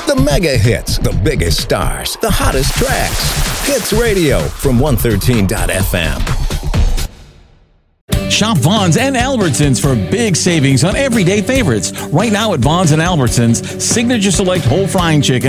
The mega hits, the biggest stars, the hottest tracks. Hits Radio from 113.fm. Shop Vons and Albertsons for big savings on everyday favorites. Right now at Vons and Albertsons, Signature Select Whole Frying Chicken